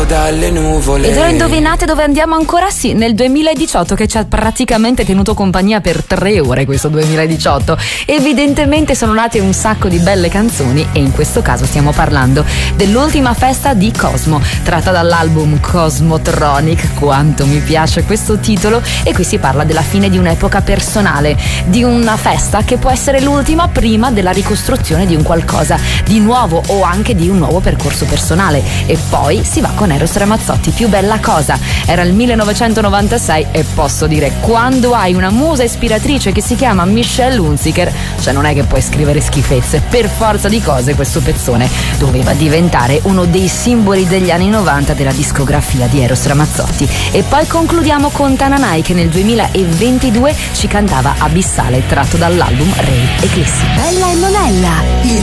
dalle nuvole. Ed ora indovinate dove andiamo ancora? Sì, nel 2018, che ci ha praticamente tenuto compagnia per 3 ore questo 2018. Evidentemente sono nate un sacco di belle canzoni e in questo caso stiamo parlando dell'ultima festa di Cosmo, tratta dall'album Cosmotronic. Quanto mi piace questo titolo. E qui si parla della fine di un'epoca personale, di una festa che può essere l'ultima prima della ricostruzione di un qualcosa di nuovo o anche di un nuovo percorso personale. E poi si va con Eros Ramazzotti. Più bella cosa, era il 1996 e posso dire, quando hai una musa ispiratrice che si chiama Michelle Hunziker, cioè non è che puoi scrivere schifezze. Per forza di cose questo pezzone doveva diventare uno dei simboli degli anni 90 della discografia di Eros Ramazzotti. E poi concludiamo con Tananai, che nel 2022 ci cantava Abissale, tratto dall'album Ray Eclissi. Bella e Monella.